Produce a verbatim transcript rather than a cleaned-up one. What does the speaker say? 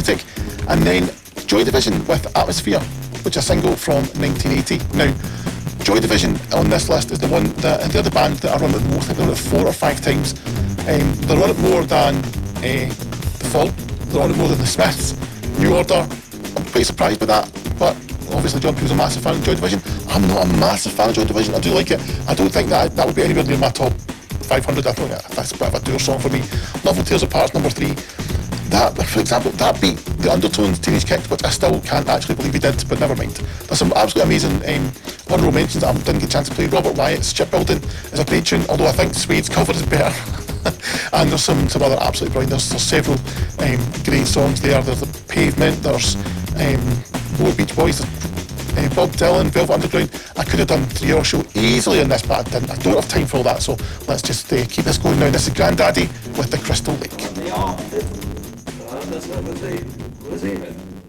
Critic, and then Joy Division with Atmosphere, which is a single from nineteen eighty. Now, Joy Division on this list is the one that, and they're the band that I run it the most. I think they're on it four or five times. Um, they're on it more than uh, The Fall, they're on it more than The Smiths, New Order. I'm quite surprised by that, but obviously John Peel's a massive fan of Joy Division. I'm not a massive fan of Joy Division. I do like it. I don't think that that would be anywhere near my top five hundred. I think that's a bit of a dour song for me. Love and Tears Apart, number three. That, for example, that beat, the Undertones, Teenage Kicks, which I still can't actually believe he did, but never mind. There's some absolutely amazing um, honourable mentions that I didn't get a chance to play. Robert Wyatt's Shipbuilding is a great tune, although I think Suede's cover is better. And there's some, some other absolutely brilliant, there's, there's several um, great songs there. There's The Pavement, there's um, more Beach Boys, there's uh, Bob Dylan, Velvet Underground. I could have done three hour show easily on this, but I didn't. I don't have time for all that, so let's just uh, keep this going now. This is Grandaddy with The Crystal Lake. Ja, das war das, was ich gesehen habe.